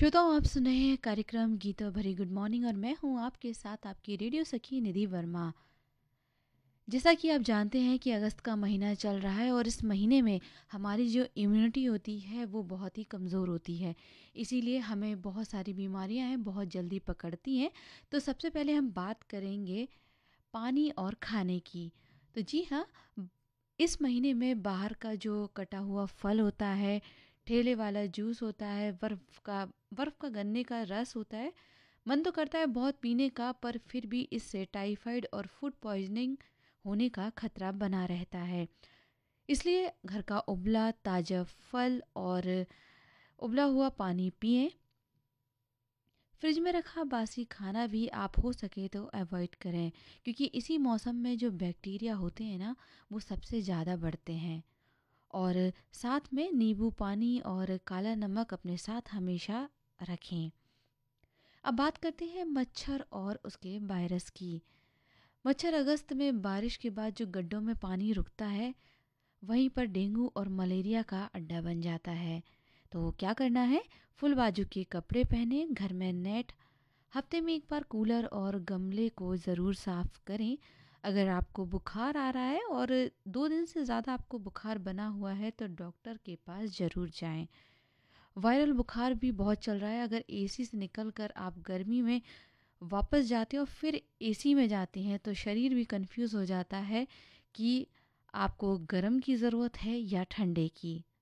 श्रोताओं, आप सुन रहे हैं कार्यक्रम गीतों भरी गुड मॉर्निंग और मैं हूं आपके साथ आपकी रेडियो सखी निधि वर्मा। जैसा कि आप जानते हैं कि अगस्त का महीना चल रहा है और इस महीने में हमारी जो इम्यूनिटी होती है वो बहुत ही कमज़ोर होती है। इसीलिए हमें बहुत सारी बीमारियां हैं बहुत जल्दी पकड़ती हैं। तो सबसे पहले हम बात करेंगे पानी और खाने की। तो जी हाँ, इस महीने में बाहर का जो कटा हुआ फल होता है, ठेले वाला जूस होता है, बर्फ़ का गन्ने का रस होता है, मन तो करता है बहुत पीने का, पर फिर भी इससे टाइफाइड और फूड पॉइजनिंग होने का खतरा बना रहता है। इसलिए घर का उबला ताज़ा फल और उबला हुआ पानी पिएं। फ्रिज में रखा बासी खाना भी आप हो सके तो अवॉइड करें, क्योंकि इसी मौसम में जो बैक्टीरिया होते हैं ना, वो सबसे ज़्यादा बढ़ते हैं। और साथ में नींबू पानी और काला नमक अपने साथ हमेशा रखें। अब बात करते हैं मच्छर और उसके वायरस की। मच्छर अगस्त में बारिश के बाद जो गड्ढों में पानी रुकता है, वहीं पर डेंगू और मलेरिया का अड्डा बन जाता है। तो क्या करना है? फुल बाजू के कपड़े पहने, घर में नेट, हफ्ते में एक बार कूलर और गमले को ज़रूर साफ करें। अगर आपको बुखार आ रहा है और 2 दिन से ज़्यादा आपको बुखार बना हुआ है तो डॉक्टर के पास ज़रूर जाएं। वायरल बुखार भी बहुत चल रहा है। अगर एसी से निकल कर आप गर्मी में वापस जाते हो फिर एसी में जाते हैं तो शरीर भी कंफ्यूज हो जाता है कि आपको गर्म की ज़रूरत है या ठंडे की।